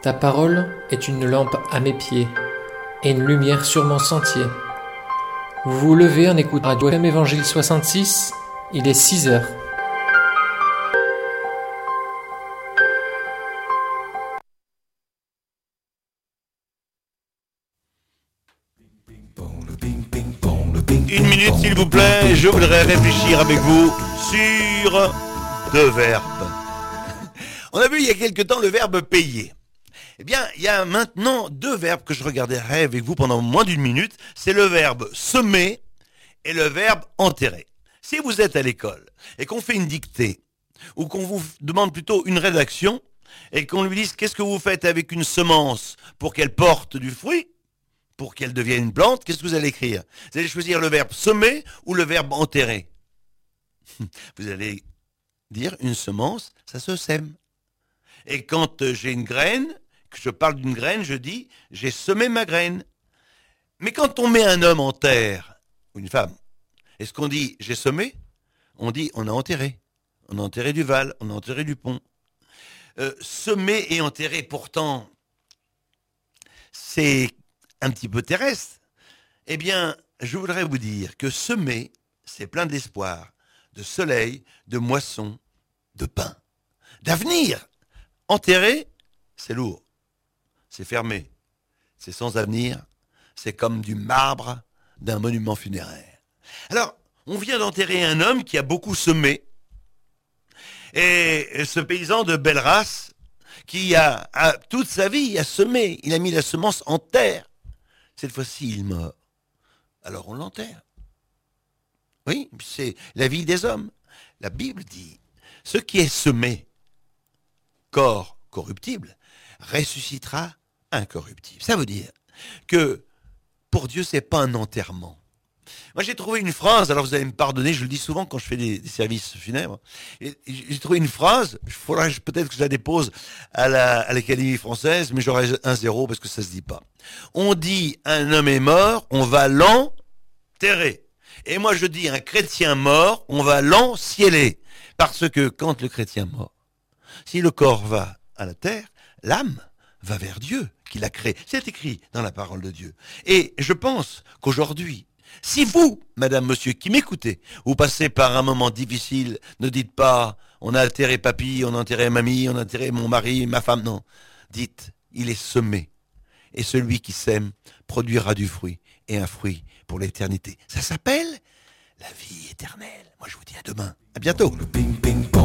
Ta parole est une lampe à mes pieds et une lumière sur mon sentier. Vous vous levez en écoutant Radio FM Évangile 66, il est 6 heures. Une minute s'il vous plaît, je voudrais réfléchir avec vous sur deux verbes. On a vu il y a quelque temps le verbe payer. Eh bien, il y a maintenant deux verbes que je regarderai avec vous pendant moins d'une minute. C'est le verbe semer et le verbe enterrer. Si vous êtes à l'école et qu'on fait une dictée, ou qu'on vous demande plutôt une rédaction, et qu'on lui dise qu'est-ce que vous faites avec une semence pour qu'elle porte du fruit, pour qu'elle devienne une plante, qu'est-ce que vous allez écrire? Vous allez choisir le verbe semer ou le verbe enterrer? Vous allez dire une semence, ça se sème. Et quand j'ai une graine, que je parle d'une graine, je dis j'ai semé ma graine. Mais quand on met un homme en terre, ou une femme, est-ce qu'on dit j'ai semé? On dit on a enterré. On a enterré du Val, on a enterré du Pont. Semer et enterrer, pourtant, c'est un petit peu terrestre. Eh bien, je voudrais vous dire que semer, c'est plein d'espoir, de soleil, de moisson, de pain, d'avenir. Enterrer, c'est lourd, c'est fermé, c'est sans avenir, c'est comme du marbre d'un monument funéraire. Alors, on vient d'enterrer un homme qui a beaucoup semé, et ce paysan de belle race, qui a toute sa vie a semé, il a mis la semence en terre. Cette fois-ci, il meurt. Alors on l'enterre. Oui, c'est la vie des hommes. La Bible dit, ce qui est semé, corps corruptible, ressuscitera incorruptible. Ça veut dire que pour Dieu, c'est pas un enterrement. Moi, j'ai trouvé une phrase, alors vous allez me pardonner, je le dis souvent quand je fais des services funèbres, et j'ai trouvé une phrase, il faudrait peut-être que je la dépose à l'Académie française, mais j'aurai un 0 parce que ça se dit pas. On dit un homme est mort, on va l'enterrer. Et moi je dis un chrétien mort, on va l'encieler. Parce que quand le chrétien mort, si le corps va à la terre, l'âme va vers Dieu qui l'a créé. C'est écrit dans la parole de Dieu. Et je pense qu'aujourd'hui, si vous, madame, monsieur, qui m'écoutez, vous passez par un moment difficile, ne dites pas, on a enterré papy, on a enterré mamie, on a enterré mon mari, ma femme, non. Dites, il est semé. Et celui qui sème produira du fruit, et un fruit pour l'éternité. Ça s'appelle la vie éternelle. Moi, je vous dis à demain. À bientôt.